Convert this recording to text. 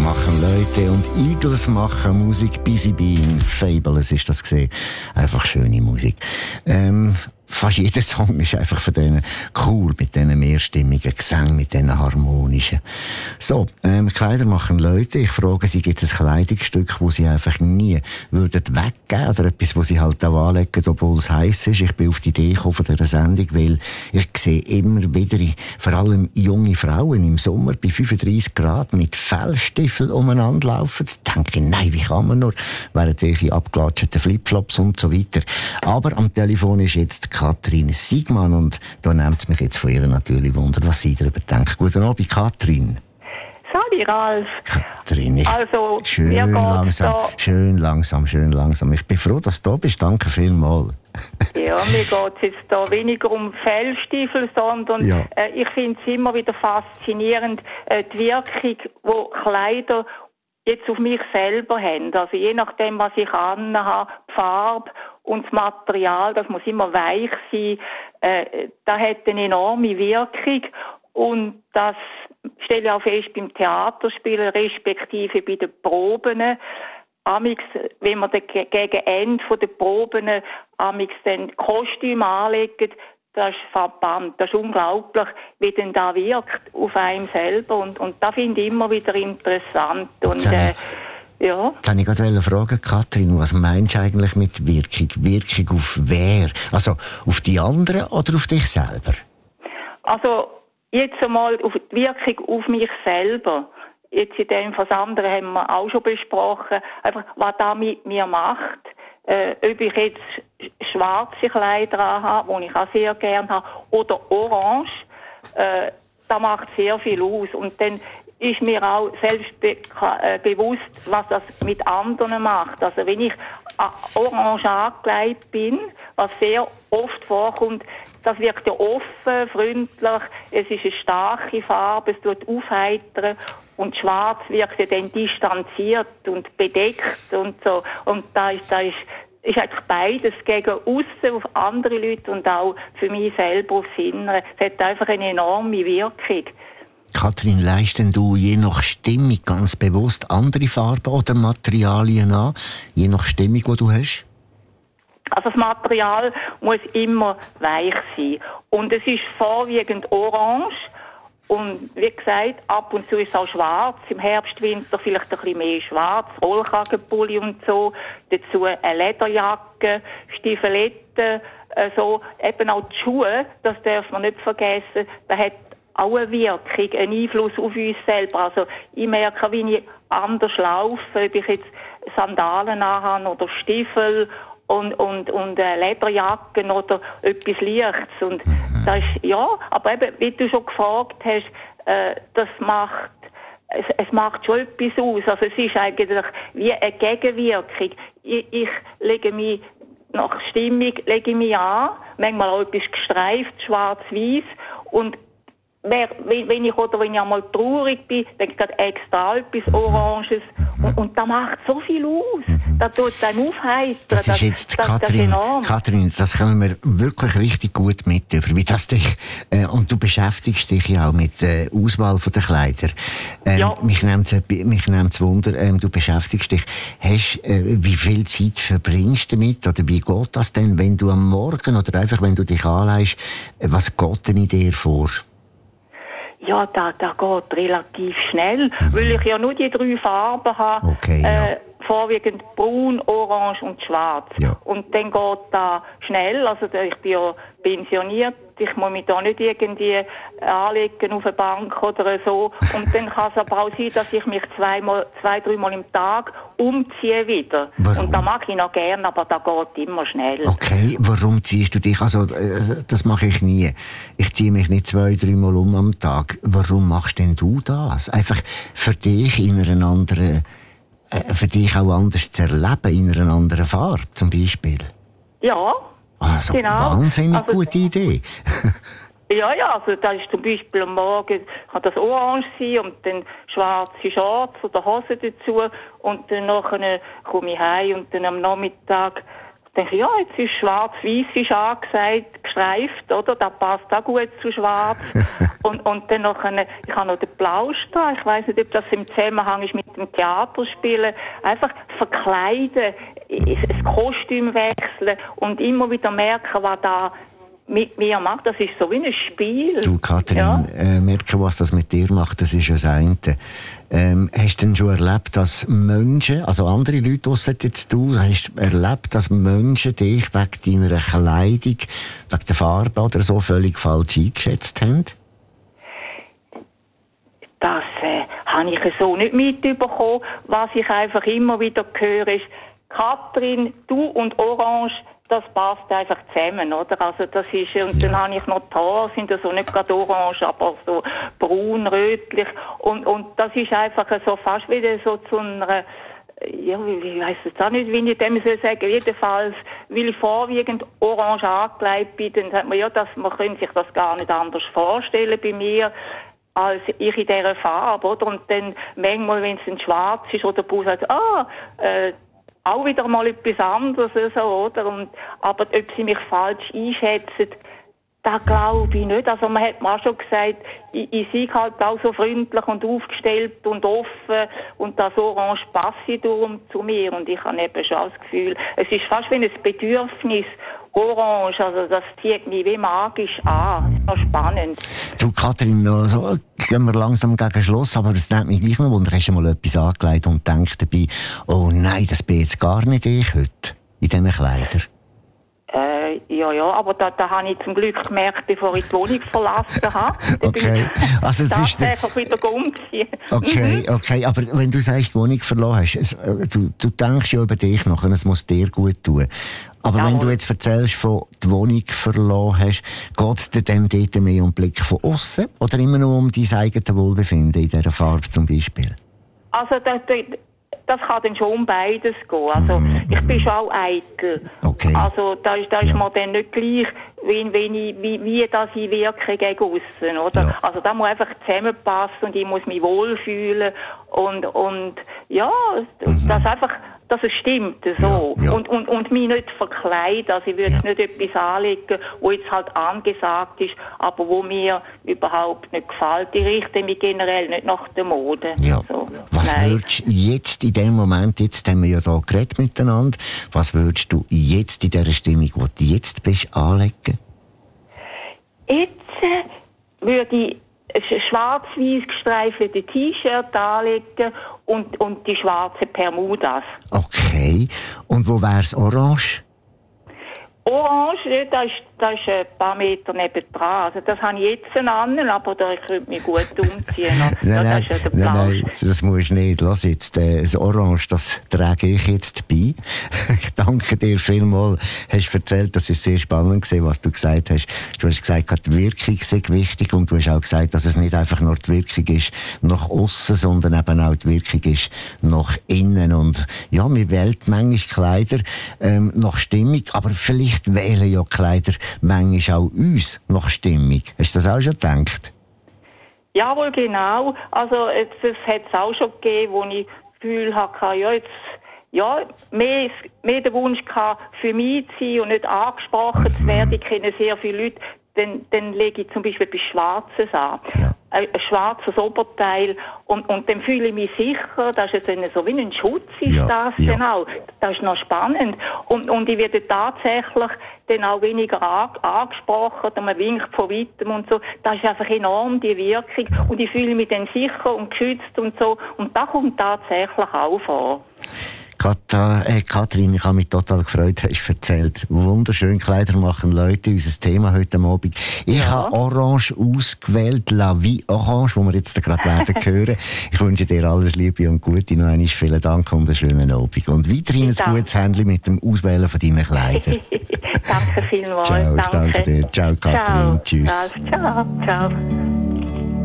machen Leute und Eagles machen Musik. Busy Being, Fabulous ist das gesehen. Einfach schöne Musik. Fast jeder Song ist einfach von denen cool, mit diesen mehrstimmigen Gesängen, mit diesen harmonischen. So, Kleider machen Leute. Ich frage Sie, gibt es ein Kleidungsstück, das Sie einfach nie würden weggeben oder etwas, das Sie halt auch anlegen, obwohl es heiß ist? Ich bin auf die Idee gekommen von dieser Sendung, weil ich sehe immer wieder, vor allem junge Frauen im Sommer bei 35 Grad mit Fellstiefeln umeinander laufen. Ich denke, nein, wie kann man nur? Während welche abgelatschten Flipflops und so weiter. Aber am Telefon ist jetzt Katrin Siegmann und da nimmt es mich jetzt von ihr natürlich Wunder, was sie darüber denkt. Guten Abend, Katrin. Salut, Ralf. Katrin, also, schön langsam. Ich bin froh, dass du da bist. Danke vielmals. Ja, mir geht es jetzt da weniger um Fellstiefel, sondern ich finde es immer wieder faszinierend, die Wirkung, die Kleider jetzt auf mich selber haben. Also je nachdem, was ich anhabe, die Farbe und das Material, das muss immer weich sein. Das hat eine enorme Wirkung und das stelle ich auch fest beim Theaterspielen, respektive bei den Proben. Amix, wenn man gegen Ende der Proben dann Kostüme anlegt, das ist verbannt, das ist unglaublich, wie denn da wirkt auf einem selber und das finde ich immer wieder interessant. Und ja. Jetzt wollte ich gerade fragen, Katrin, was meinst du eigentlich mit Wirkung? Wirkung auf wer? Also auf die anderen oder auf dich selber? Also jetzt einmal auf die Wirkung auf mich selber. Jetzt in dem Fall, das andere haben wir auch schon besprochen, einfach was das mit mir macht. Ob ich jetzt schwarze Kleider habe, die ich auch sehr gerne habe, oder orange, das macht sehr viel aus. Und dann ist mir auch selbst bewusst, was das mit anderen macht. Also wenn ich orange angelegt bin, was sehr oft vorkommt, das wirkt ja offen, freundlich, es ist eine starke Farbe, es tut aufheitern und schwarz wirkt ja dann distanziert und bedeckt und so. Und da ist eigentlich beides gegen aussen auf andere Leute und auch für mich selber aufs Innere. Es hat einfach eine enorme Wirkung. Katrin, leistest du je nach Stimmung ganz bewusst andere Farben oder Materialien an? Je nach Stimmung, die du hast? Also das Material muss immer weich sein. Und es ist vorwiegend orange. Und wie gesagt, ab und zu ist es auch schwarz. Im Herbst, Winter vielleicht ein bisschen mehr schwarz. Rollkragenpulli und so. Dazu eine Lederjacke, Stiefeletten, so. Eben auch die Schuhe, das darf man nicht vergessen. Da hat auch eine Wirkung, einen Einfluss auf uns selber. Also ich merke, wie ich anders laufe, ob ich jetzt Sandalen anhabe oder Stiefel und Lederjacken oder etwas Leichtes. Und das ist, ja, aber eben, wie du schon gefragt hast, das macht, es macht schon etwas aus. Also es ist eigentlich wie eine Gegenwirkung. Ich lege mich nach Stimmung an, manchmal auch etwas gestreift, schwarz-weiß und wenn ich einmal traurig bin, dann geht extra etwas Oranges. Und das macht so viel aus. Das tut einem aufheitern. Das ist jetzt, Katrin, das können wir wirklich richtig gut mit über. Wie das dich, und du beschäftigst dich ja auch mit der Auswahl der Kleider. Ja. Mich nimmt's Wunder, du beschäftigst dich. Wie viel Zeit verbringst du damit? Oder wie geht das denn, wenn du am Morgen oder einfach, wenn du dich anlegst, was geht denn in dir vor? Ja, da geht relativ schnell, weil ich ja nur die 3 Farben habe. Okay, vorwiegend braun, orange und schwarz. Ja. Und dann geht das schnell, also ich bin ja pensioniert, ich muss mich da nicht irgendwie anlegen auf eine Bank oder so. Und dann kann es aber auch sein, dass ich mich 2-3 Mal im Tag umziehe wieder. Warum? Und das mag ich noch gerne, aber das geht immer schnell. Okay, warum ziehst du dich? Also, das mache ich nie. Ich ziehe mich nicht 2-3 Mal am Tag. Warum machst denn du das? Einfach für dich in einer anderen, für dich auch anders zu erleben, in einer anderen Farbe zum Beispiel? Ja. Also, genau. Wahnsinnig gute Idee. Ja, also da ist zum Beispiel am Morgen kann das orange sein und dann schwarze Shorts oder Hosen dazu und dann nachher komme ich heim und dann am Nachmittag denke ich, ja, jetzt ist schwarz-weiß ist angesagt, gestreift, oder? Das passt auch gut zu schwarz. und dann noch ich habe noch den Plausch da. Ich weiss nicht, ob das im Zusammenhang ist mit dem Theaterspielen. Einfach verkleiden, das Kostüm wechseln und immer wieder merken, was da mit mir macht. Das ist so wie ein Spiel. Du, Kathrin, merken, was das mit dir macht, das ist ja das eine. Hast du denn schon erlebt, dass Menschen, also andere Leute, ausser jetzt du, hast erlebt, dass Menschen dich wegen deiner Kleidung, wegen der Farbe oder so völlig falsch eingeschätzt haben? Das habe ich so nicht mitbekommen. Was ich einfach immer wieder höre, ist, Kathrin, du und Orange, das passt einfach zusammen, oder? Also das ist, und dann habe ich noch die Haare, sind ja so nicht gerade orange, aber so braun, rötlich. Und das ist einfach so fast wieder so zu einer, ja, ich weiss jetzt auch nicht, wie ich dem soll sagen, jedenfalls, weil ich vorwiegend orange angelegt bin, dann sagt man, ja, man könnte sich das gar nicht anders vorstellen bei mir, als ich in dieser Farbe, oder? Und dann manchmal, wenn es dann schwarz ist, oder der Bus sagt, auch wieder mal etwas anderes, so, oder? Aber ob sie mich falsch einschätzen, das glaube ich nicht. Also man hat mir auch schon gesagt, ich sei halt auch so freundlich und aufgestellt und offen und das Orange passe darum zu mir. Und ich habe eben schon das Gefühl, es ist fast wie ein Bedürfnis, Orange, also das zieht mich wie magisch an. Das ist noch spannend. Du, Kathrin, so gehen wir langsam gegen Schluss, aber es nimmt mich gleich noch Wunder. Hast du mal etwas angelegt und denkst dabei, oh nein, das bin jetzt gar nicht ich heute, in diesen Kleidern? Ja, aber da habe ich zum Glück gemerkt, bevor ich die Wohnung verlassen habe. Okay. Also es ist einfach wieder umziehen. Okay, aber wenn du sagst, die Wohnung verloren hast, du denkst ja über dich nach und es muss dir gut tun. Aber wenn du jetzt erzählst, von der Wohnung verloren hast, geht es dir dann dort mehr um den Blick von außen oder immer nur um dein eigenes Wohlbefinden in dieser Farbe zum Beispiel? Also das kann dann schon um beides gehen. Also, ich bin schon auch eitel. Okay. Also, da ist mir dann nicht gleich, wie das ich wirke gegen aussen, oder? Ja. Also, da muss einfach zusammenpassen und ich muss mich wohlfühlen und ja, das einfach, dass es stimmt, so. Ja. Und mich nicht verkleiden. Also, ich würde nicht etwas anlegen, wo jetzt halt angesagt ist, aber wo mir überhaupt nicht gefällt. Ich richte mich generell nicht nach der Mode. Ja. So. Was würdest du jetzt in dem Moment, jetzt haben wir ja hier geredet miteinander, was würdest du jetzt in dieser Stimmung, wo du jetzt bist, anlegen? Jetzt würde ich ein schwarz-weiß gestreifelte T-Shirt anlegen und die schwarzen Bermudas. Okay. Und wo wär's orange? Orange, das ist ein paar Meter nebendran. Also das habe ich jetzt an, aber ich könnte mich gut umziehen. Nein, das musst du nicht. Lass jetzt, das Orange, das trage ich jetzt bei. Ich danke dir vielmals. Du hast erzählt, das ist sehr spannend gewesen, was du gesagt hast. Du hast gesagt, die Wirkung sei wichtig und du hast auch gesagt, dass es nicht einfach nur die Wirkung ist nach aussen, sondern eben auch die Wirkung ist nach innen. Und ja, wir wählen manchmal Kleider nach Stimmung, aber vielleicht wählen ja Kleider manchmal auch uns nach Stimmung. Hast du das auch schon gedacht? Jawohl, genau. Also, es hat es auch schon gegeben, wo ich das Gefühl hatte, mehr den Wunsch gehabt, für mich zu sein und nicht angesprochen zu werden. Ich kenne sehr viele Leute, dann lege ich zum Beispiel etwas Schwarzes an. Ja. Ein schwarzes Oberteil und dann fühle ich mich sicher, das ist jetzt so wie ein Schutz ist das dann auch. Das ist noch spannend und ich werde tatsächlich dann auch weniger angesprochen, man winkt von weitem und so. Das ist einfach enorm, die Wirkung und ich fühle mich dann sicher und geschützt und so und das kommt tatsächlich auch vor. Kathrin, ich habe mich total gefreut, hast du erzählt. Wunderschön Kleider machen Leute, unser Thema heute Abend. Ich habe Orange ausgewählt, La Vie Orange, wo wir jetzt gerade werden hören. Ich wünsche dir alles Liebe und Gute. Noch einmal vielen Dank und einen schönen Abend. Und weiterhin ein gutes Händchen mit dem Auswählen von deinen Kleidern. Danke vielmals. Ciao, danke dir. Ciao, Kathrin. Ciao. Tschüss. Ciao.